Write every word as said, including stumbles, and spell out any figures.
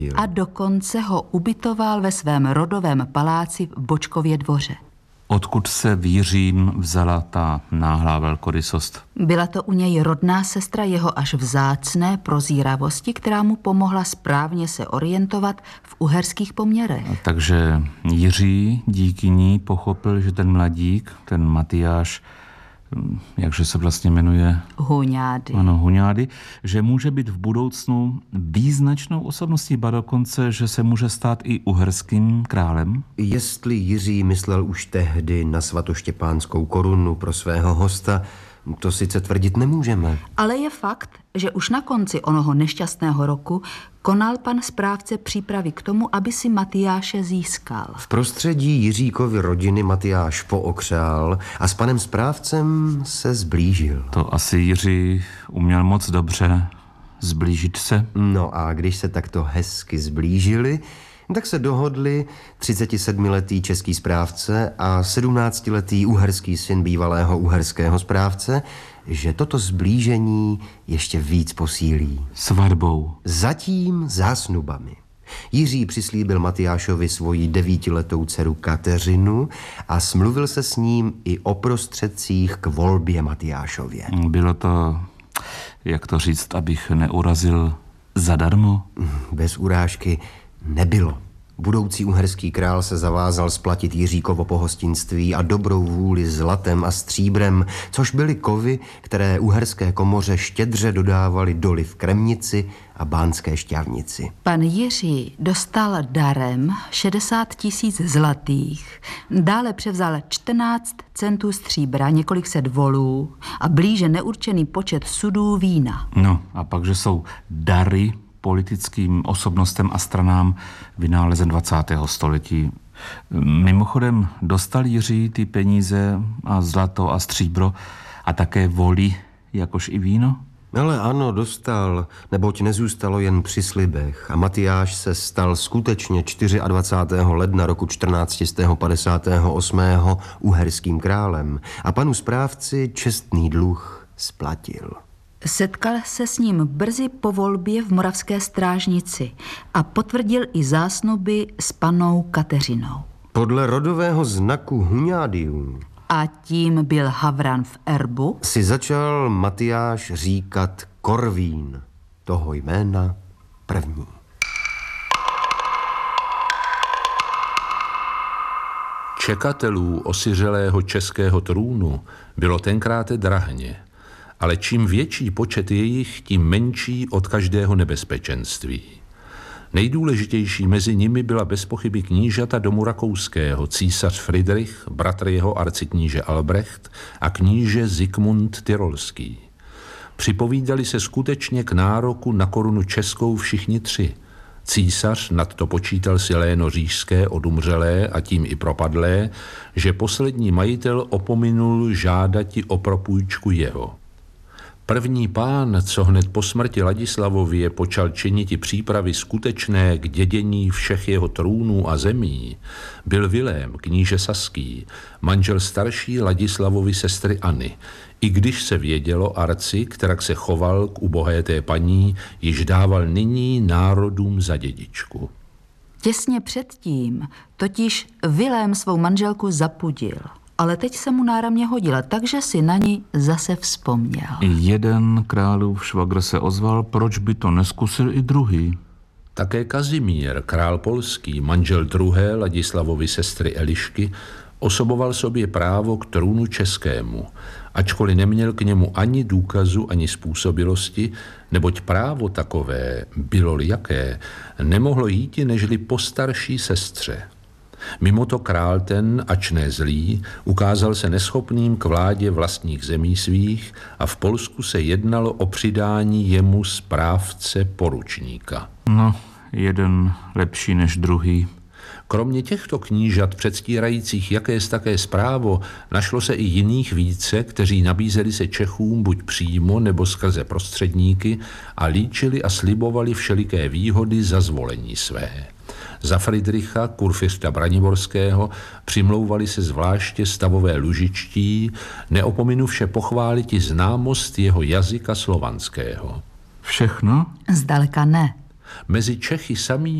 A dokonce ho ubytoval ve svém rodovém paláci v Bočkově dvoře. Odkud se v Jiřím vzala ta náhlá velkorysost? Byla to u něj rodná sestra jeho až vzácné prozíravosti, která mu pomohla správně se orientovat v uherských poměrech. Takže Jiří díky ní pochopil, že ten mladík, ten Matyáš, jakže se vlastně jmenuje? Huňády. Ano, Huňády, že může být v budoucnu význačnou osobností, ba dokonce, že se může stát i uherským králem? Jestli Jiří myslel už tehdy na svatoštěpánskou korunu pro svého hosta, to sice tvrdit nemůžeme. Ale je fakt, že už na konci onoho nešťastného roku konal pan správce přípravy k tomu, aby si Matyáše získal. V prostředí Jiříkovy rodiny Matyáš pookřál a s panem správcem se zblížil. To asi Jiří uměl moc dobře zblížit se. No a když se takto hezky zblížili, tak se dohodli třicetisedmiletý český správce a sedmnáctiletý uherský syn bývalého uherského správce, že toto zblížení ještě víc posílí. Svatbou. Zatím zásnubami. Jiří přislíbil Matyášovi svoji devítiletou dceru Kateřinu a smluvil se s ním i o prostředcích k volbě Matyášově. Bylo to, jak to říct, abych neurazil, zadarmo? Bez urážky nebylo. Budoucí uherský král se zavázal splatit Jiříkovo pohostinství a dobrou vůli zlatem a stříbrem, což byly kovy, které uherské komoře štědře dodávali doly v Kremnici a Bánské Šťavnici. Pan Jiří dostal darem šedesát tisíc zlatých, dále převzal čtrnáct centů stříbra, několik set volů a blíže neurčený počet sudů vína. No a pak, že jsou dary politickým osobnostem a stranám vynálezem dvacátého století. Mimochodem dostal Jiří ty peníze a zlato a stříbro a také voli, jakož i víno? Ale ano, dostal, neboť nezůstalo jen při slibech a Matyáš se stal skutečně dvacátého čtvrtého ledna roku čtrnáct padesát osm uherským králem a panu správci čestný dluh splatil. Setkal se s ním brzy po volbě v Moravské strážnici a potvrdil i zásnuby s panou Kateřinou. Podle rodového znaku Huňádiů, a tím byl Havran v erbu, si začal Matyáš říkat Korvín, toho jména první. Čekatelů osiřelého českého trůnu bylo tenkrát drahně, ale čím větší počet jejich, tím menší od každého nebezpečenství. Nejdůležitější mezi nimi byla bezpochyby knížata domu rakouského, císař Friedrich, bratr jeho arcikníže Albrecht a kníže Zikmund Tyrolský. Připovídali se skutečně k nároku na korunu českou všichni tři. Císař nadto počítal si léno říšské odumřelé a tím i propadlé, že poslední majitel opominul žádati o propůjčku jeho. První pán, co hned po smrti Ladislavově počal činiti přípravy skutečné k dědění všech jeho trůnů a zemí, byl Vilém, kníže saský, manžel starší Ladislavovy sestry Anny, i když se vědělo arci, kterak se choval k ubohé té paní, již dával nyní národům za dědičku. Těsně předtím totiž Vilém svou manželku zapudil. Ale teď se mu náramně hodila, takže si na ní zase vzpomněl. Jeden králův švagr se ozval, proč by to neskusil i druhý. Také Kazimír, král polský, manžel druhé Ladislavovy sestry Elišky, osoboval sobě právo k trůnu českému, ačkoliv neměl k němu ani důkazu, ani způsobilosti, neboť právo takové, bylo-li jaké, nemohlo jíti nežli po starší sestře. Mimo to král ten, ač ne zlý, ukázal se neschopným k vládě vlastních zemí svých a v Polsku se jednalo o přidání jemu správce poručníka. No, jeden lepší než druhý. Kromě těchto knížat předstírajících jakés také zprávo, našlo se i jiných více, kteří nabízeli se Čechům buď přímo nebo skrze prostředníky a líčili a slibovali všeliké výhody za zvolení své. Za Friedricha, kurfiřta Braniborského, přimlouvali se zvláště stavové lužičtí, neopominu vše pochváliti známost jeho jazyka slovanského. Všechno? Zdaleka ne. Mezi Čechy samými